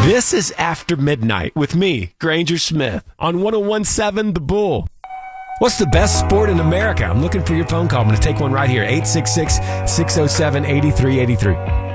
This is After Midnight with me, Granger Smith, on 101.7 The Bull. What's the best sport in America? I'm looking for your phone call. I'm going to take one right here, 866-607-8383.